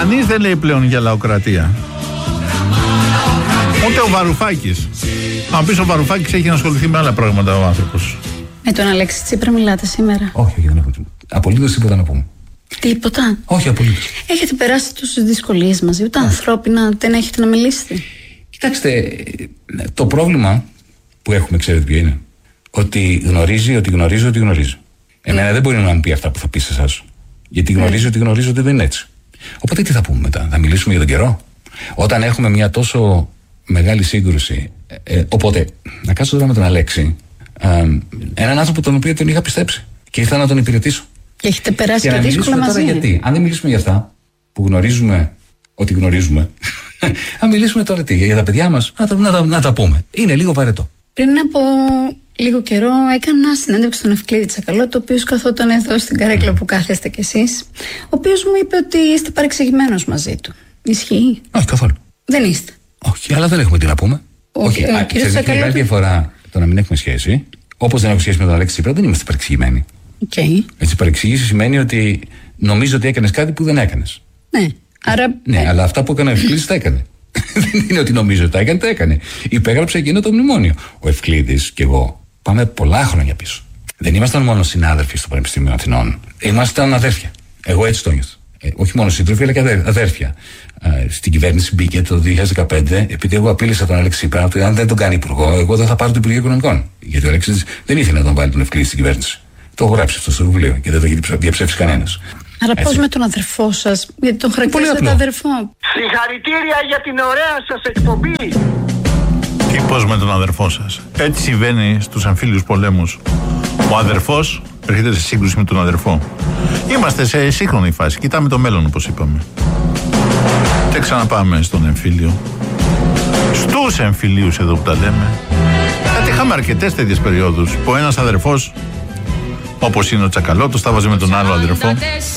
Κανείς δεν λέει πλέον για λαοκρατία. Ούτε ο Βαρουφάκης. Αν πεις ο Βαρουφάκης έχει να ασχοληθεί με άλλα πράγματα ο άνθρωπος. Με τον Αλέξη Τσίπρα μιλάτε σήμερα? Όχι, δεν έχω απολύτως τίποτα να πούμε. Τίποτα? Όχι, απολύτως. Έχετε περάσει τόσες δυσκολίες μαζί, ούτε ανθρώπινα δεν έχετε να μιλήσετε? Κοιτάξτε, το πρόβλημα που έχουμε, ξέρετε ποιο είναι? Ότι γνωρίζει, ότι γνωρίζω, ότι γνωρίζω. Εμένα δεν μπορεί να μου πει αυτά που θα πει σε εσάς. Γιατί γνωρίζει, ότι γνωρίζω ότι δεν είναι έτσι. Οπότε τι θα πούμε μετά? Θα μιλήσουμε για τον καιρό? Όταν έχουμε μια τόσο μεγάλη σύγκρουση. Οπότε, να κάτσω τώρα με τον Αλέξη, έναν άνθρωπο τον οποίο τον είχα πιστέψει και ήρθα να τον υπηρετήσω. Και έχετε περάσει και δύσκολα μαζί. Τώρα γιατί? Αν δεν μιλήσουμε για αυτά που γνωρίζουμε ότι γνωρίζουμε, αν μιλήσουμε τώρα τι? Για τα παιδιά μας, να τα πούμε. Είναι λίγο βαρετό. Πριν από λίγο καιρό έκανα συνέντευξη στον Ευκλήδη Τσακαλώτο, ο οποίος καθόταν εδώ στην καρέκλα που κάθεστε κι εσείς, ο οποίος μου είπε ότι είστε παρεξηγημένος μαζί του. Ισχύει? Όχι, καθόλου. Δεν είστε? Όχι, αλλά δεν έχουμε τι να πούμε. Όχι, είναι μεγάλη διαφορά το να μην έχουμε σχέση. Όπως δεν έχω σχέση με τον Αλέξη Τσίπρα, δεν είμαστε παρεξηγημένοι. Έτσι, παρεξήγηση σημαίνει ότι νομίζω ότι έκανες κάτι που δεν έκανες. Ναι, άρα. Ναι, αλλά αυτά που έκανε ο Ευκλήδης τα έκανε. Δεν είναι ότι νομίζω ότι τα έκανε, τα έκανε. Υπέγραψε εκείνο το μνημόνιο. Ο Ευκλήδης και εγώ πάμε πολλά χρόνια πίσω. Δεν ήμασταν μόνο συνάδελφοι στο Πανεπιστήμιο Αθηνών. Ήμασταν αδέρφια. Εγώ έτσι το νιώθω. Όχι μόνο σύντροφοι, αλλά και αδέρφια. Στην κυβέρνηση μπήκε το 2015, επειδή εγώ απείλησα τον Αλέξη Τσίπρα ότι αν δεν τον κάνει υπουργό, εγώ δεν θα πάρω το Υπουργείο Οικονομικών. Γιατί ο Αλέξης δεν ήθελε να τον βάλει τον Ευκλήδη στην κυβέρνηση. Το έχω γράψει αυτό στο βιβλίο και δεν το έχει διαψεύσει κανένας. Άρα πώς με τον αδερφό σας, γιατί τον χαρακτηρίζετε αδερφό? Συγχαρητήρια για την ωραία σας εκπομπή. Τι πώς με τον αδερφό σας? Έτσι συμβαίνει στους εμφύλιους πολέμους. Ο αδερφός έρχεται σε σύγκρουση με τον αδερφό. Είμαστε σε σύγχρονη φάση. Κοιτάμε το μέλλον, όπως είπαμε. Και ξαναπάμε στον εμφύλιο. Στους εμφυλίους εδώ που τα λέμε. Γιατί είχαμε αρκετές τέτοιες περιόδους που ένας αδερφός, όπως είναι ο Τσακαλώτος, τα βάζει με τον άλλο αδερφό.